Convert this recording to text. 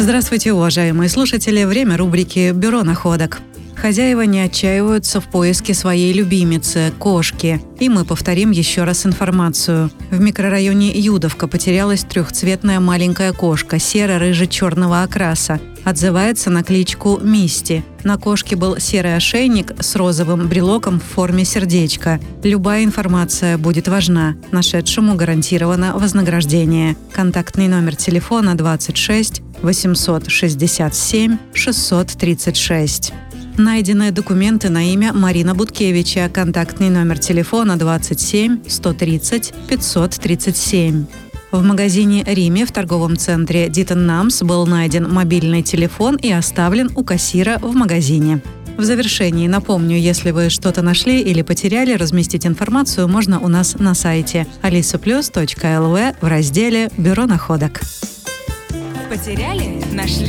Здравствуйте, уважаемые слушатели! Время рубрики «Бюро находок». Хозяева не отчаиваются в поиске своей любимицы – кошки. И мы повторим еще раз информацию. В микрорайоне Юдовка потерялась трехцветная маленькая кошка серо-рыже-черного окраса. Отзывается на кличку Мисти. На кошке был серый ошейник с розовым брелоком в форме сердечка. Любая информация будет важна. Нашедшему гарантировано вознаграждение. Контактный номер телефона 26 867 636. Найдены документы на имя Марина Буткевича. Контактный номер телефона 27 130 537. В магазине «Риме» в торговом центре «Дитон Намс» был найден мобильный телефон и оставлен у кассира в магазине. В завершении напомню, если вы что-то нашли или потеряли, разместить информацию можно у нас на сайте alisaplus.lv в разделе «Бюро находок». Потеряли? Нашли?